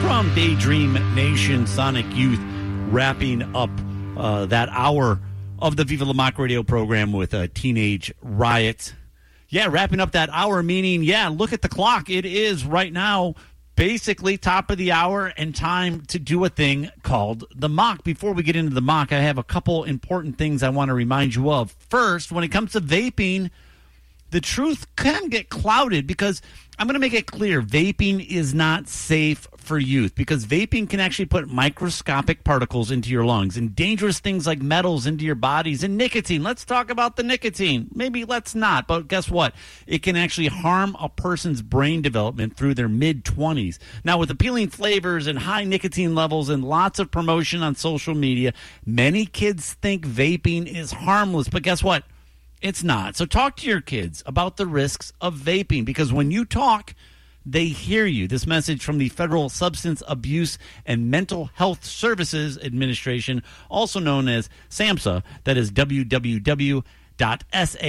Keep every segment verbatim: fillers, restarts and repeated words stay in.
from Daydream Nation, Sonic Youth, wrapping up uh, that hour of the Viva La Mock radio program with a Teenage Riot. Yeah, wrapping up that hour, meaning, yeah, look at the clock. It is right now basically top of the hour and time to do a thing called the mock. Before we get into the mock, I have a couple important things I want to remind you of. First, when it comes to vaping, the truth can get clouded because I'm going to make it clear vaping is not safe for youth because vaping can actually put microscopic particles into your lungs and dangerous things like metals into your bodies and nicotine. Let's talk about the nicotine. Maybe let's not, but guess what? It can actually harm a person's brain development through their mid-twenties. Now, with appealing flavors and high nicotine levels and lots of promotion on social media, many kids think vaping is harmless, but guess what? It's not. So talk to your kids about the risks of vaping because when you talk, they hear you. This message from the Federal Substance Abuse and Mental Health Services Administration, also known as SAMHSA, that is w w w dot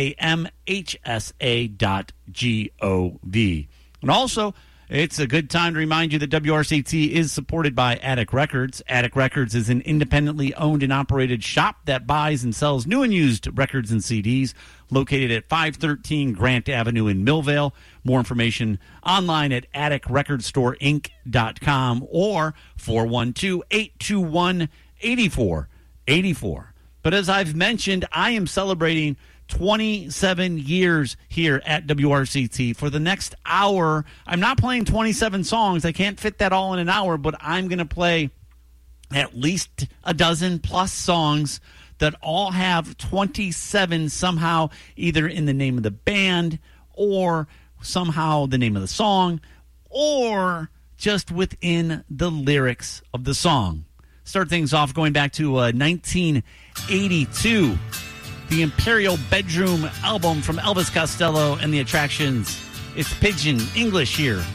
samhsa dot gov. And also, it's a good time to remind you that W R C T is supported by Attic Records. Attic Records is an independently owned and operated shop that buys and sells new and used records and C Ds, located at five thirteen Grant Avenue in Millvale. More information online at attic record store inc dot com or four one two, eight two one, eight four eight four. But as I've mentioned, I am celebrating twenty-seven years here at W R C T. For the next hour, I'm not playing twenty-seven songs. I can't fit that all in an hour, but I'm going to play at least a dozen plus songs that all have twenty-seven somehow either in the name of the band or somehow the name of the song or just within the lyrics of the song. Start things off going back to uh, nineteen eighty-two. The Imperial Bedroom album from Elvis Costello and the Attractions. It's Pidgin English here